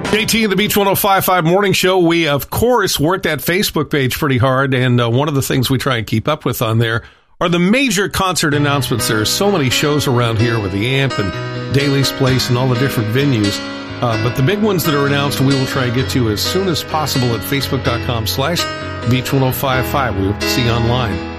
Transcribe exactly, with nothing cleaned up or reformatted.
J T and the Beach one oh five point five Morning Show. We, of course, work that Facebook page pretty hard, and uh, one of the things we try and keep up with on there are the major concert announcements. There are so many shows around here with the Amp and Daly's Place and all the different venues. Uh, but the big ones that are announced, we will try and get to as soon as possible at facebook.com slash Beach1055. We hope to see you online.